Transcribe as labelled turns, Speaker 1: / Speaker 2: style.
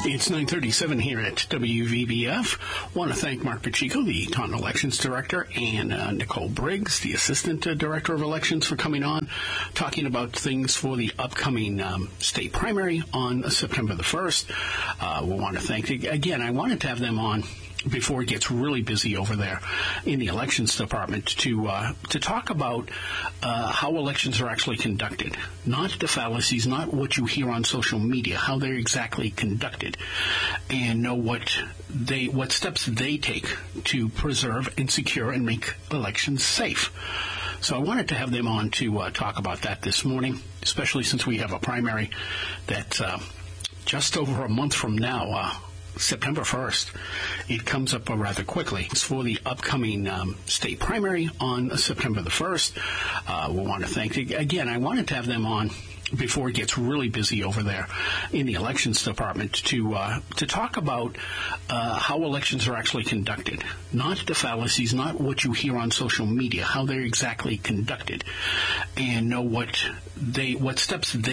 Speaker 1: It's 9:37 here at WVBF. Want to thank Mark Pacheco, the Taunton Elections Director, and Nicole Briggs, the Assistant Director of Elections, for coming on, talking about things for the upcoming state primary on September the 1st. We want to thank, again, I wanted to have them on before it gets really busy over there in the elections department to talk about how elections are actually conducted, not the fallacies, not what you hear on social media, how they're exactly conducted, and know what steps they take to preserve and secure and make elections safe. So I wanted to have them on to talk about that this morning, especially since we have a primary that's just over a month from now, September 1st. It comes up rather quickly. It's for the upcoming state primary on September the 1st. We want to thank, again, I wanted to have them on before it gets really busy over there in the elections department to talk about how elections are actually conducted, not the fallacies, not what you hear on social media, how they're exactly conducted, and know what steps they